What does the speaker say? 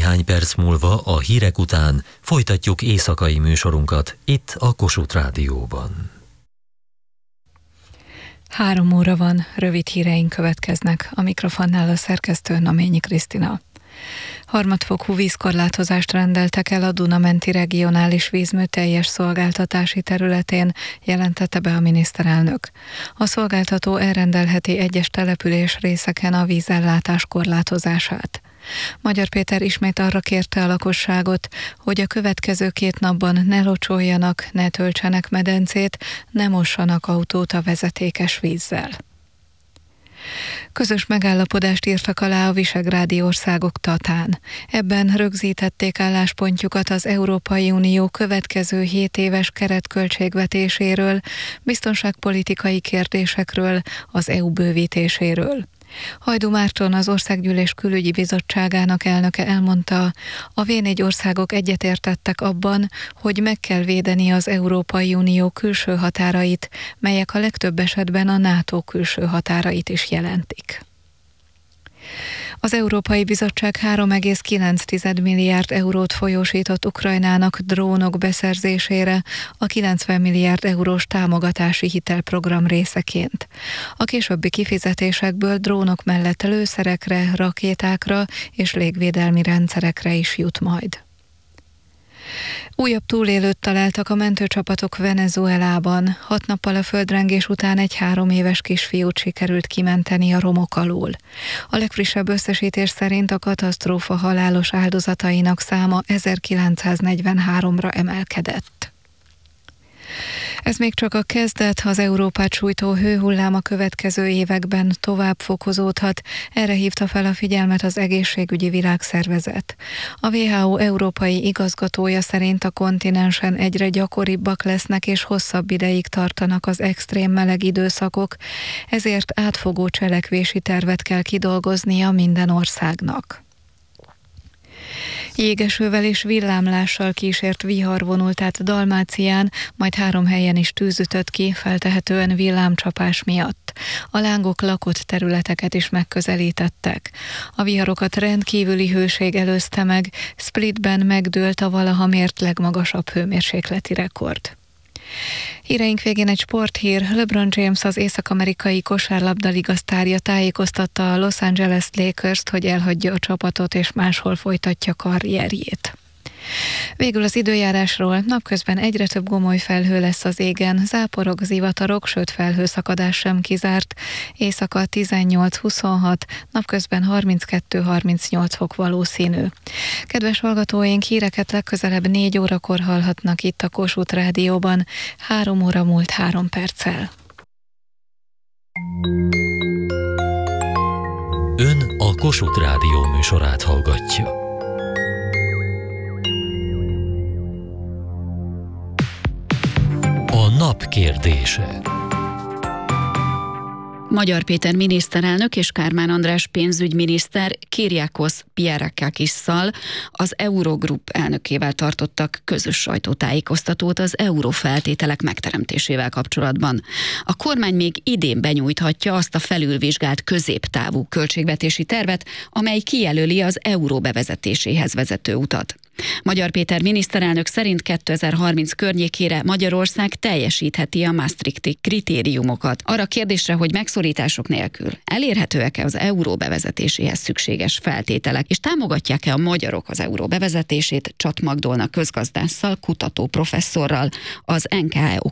Néhány perc múlva a hírek után folytatjuk éjszakai műsorunkat itt a Kossuth Rádióban. 3 óra van, rövid híreink következnek. A mikrofonnál a szerkesztő Naményi Krisztina. Harmadfokú vízkorlátozást rendeltek el a Duna-menti regionális vízmű teljes szolgáltatási területén, jelentette be a miniszterelnök. A szolgáltató elrendelheti egyes település részeken a vízellátás korlátozását. Magyar Péter ismét arra kérte a lakosságot, hogy a következő 2 napban ne locsoljanak, ne töltsenek medencét, ne mossanak autót a vezetékes vízzel. Közös megállapodást írtak alá a visegrádi országok Tatán. Ebben rögzítették álláspontjukat az Európai Unió következő 7 éves keretköltségvetéséről, biztonságpolitikai kérdésekről, az EU bővítéséről. Hajdú Márton, az Országgyűlés Külügyi Bizottságának elnöke elmondta, a V4 országok egyetértettek abban, hogy meg kell védeni az Európai Unió külső határait, melyek a legtöbb esetben a NATO külső határait is jelentik. Az Európai Bizottság 3,9 milliárd eurót folyósított Ukrajnának drónok beszerzésére a 90 milliárd eurós támogatási hitelprogram részeként. A későbbi kifizetésekből drónok mellett lőszerekre, rakétákra és légvédelmi rendszerekre is jut majd. Újabb túlélőt találtak a mentőcsapatok Venezuelában. 6 nappal a földrengés után egy 3 éves kisfiút sikerült kimenteni a romok alól. A legfrissebb összesítés szerint a katasztrófa halálos áldozatainak száma 1943-ra emelkedett. Ez még csak a kezdet, az Európát sújtó hőhullám a következő években tovább fokozódhat, erre hívta fel a figyelmet az Egészségügyi Világszervezet. A WHO európai igazgatója szerint a kontinensen egyre gyakoribbak lesznek és hosszabb ideig tartanak az extrém meleg időszakok, ezért átfogó cselekvési tervet kell kidolgoznia minden országnak. Jégesővel és villámlással kísért vihar vonult át Dalmácián, majd 3 helyen is tűz ütött ki, feltehetően villámcsapás miatt. A lángok lakott területeket is megközelítettek. A viharokat rendkívüli hőség előzte meg, Splitben megdőlt a valaha mért legmagasabb hőmérsékleti rekord. Híreink végén egy sporthír. LeBron James, az észak-amerikai kosárlabda-liga sztárja tájékoztatta a Los Angeles Lakers-t, hogy elhagyja a csapatot és máshol folytatja karrierjét. Végül az időjárásról. Napközben egyre több gomoly felhő lesz az égen, záporok, zivatarok, sőt felhőszakadás sem kizárt. Éjszaka 18-26, napközben 32-38 fok valószínű. Kedves hallgatóink, híreket legközelebb 4 órakor hallhatnak itt a Kossuth Rádióban, 3 óra múlt 3 perccel. Ön a Kossuth Rádió műsorát hallgatja. A nap kérdése. Magyar Péter miniszterelnök és Kármán András pénzügyminiszter Kyriakos Pierakisszal, az Eurogroup elnökével tartottak közös sajtótájékoztatót az eurófeltételek megteremtésével kapcsolatban. A kormány még idén benyújthatja azt a felülvizsgált középtávú költségvetési tervet, amely kijelöli az euró bevezetéséhez vezető utat. Magyar Péter miniszterelnök szerint 2030 környékére Magyarország teljesítheti a maastrichti kritériumokat. Arra kérdésre, hogy megszorítások nélkül elérhetőek-e az euró bevezetéséhez szükséges feltételek, és támogatják-e a magyarok az euró bevezetését, Csat Magdolna közgazdásszal, kutató professzorral, az NKE